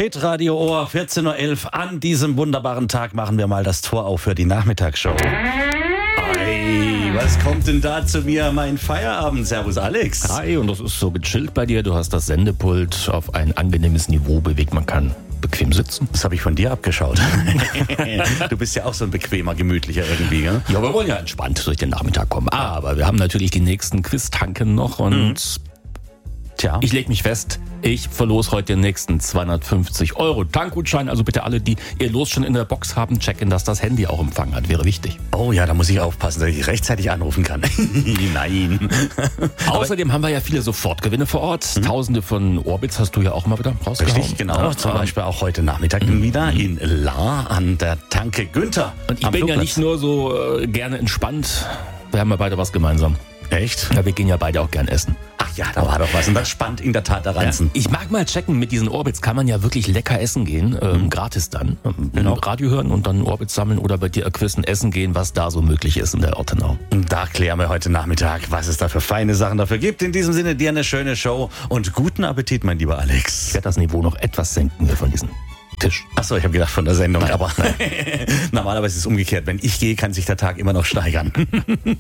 Hitradio Ohr, 14.11 Uhr. An diesem wunderbaren Tag machen wir mal das Tor auf für die Nachmittagsshow. Ei, was kommt denn da zu mir? Mein Feierabend. Servus, Alex. Hi, und das ist so gechillt bei dir. Du hast das Sendepult auf ein angenehmes Niveau bewegt. Man kann bequem sitzen. Das habe ich von dir abgeschaut. Du bist ja auch so ein bequemer, gemütlicher irgendwie, gell? Ja, wir wollen ja entspannt durch den Nachmittag kommen. Aber wir haben natürlich die nächsten Quiz-Tanken noch und Tja. ich lege mich fest, ich verlose heute den nächsten 250 € Tankgutschein. Also bitte alle, die ihr Los schon in der Box haben, checken, dass das Handy auch Empfang hat. Wäre wichtig. Oh ja, da muss ich aufpassen, dass ich rechtzeitig anrufen kann. Nein. Außerdem haben wir ja viele Sofortgewinne vor Ort. Tausende von Orbits hast du ja auch mal wieder rausgehauen. Richtig, genau. Zum Beispiel auch heute Nachmittag wieder in Lahr an der Tanke Günther. Und ich bin ja nicht nur so gerne entspannt. Wir haben ja beide was gemeinsam. Echt? Ja, wir gehen ja beide auch gern essen. Ach ja, da war doch was. Und das spannt in der Tat der Ranzen. Ich mag mal checken, mit diesen Orbits kann man ja wirklich lecker essen gehen, gratis dann. Genau. Radio hören und dann Orbits sammeln oder bei dir Quizzen essen gehen, was da so möglich ist in der Ortenau. Und da klären wir heute Nachmittag, was es da für feine Sachen dafür gibt. In diesem Sinne, dir eine schöne Show und guten Appetit, mein lieber Alex. Ich werde das Niveau noch etwas senken hier von diesem Tisch. Achso, ich habe gedacht von der Sendung, Nein. aber normalerweise ist es umgekehrt. Wenn ich gehe, kann sich der Tag immer noch steigern.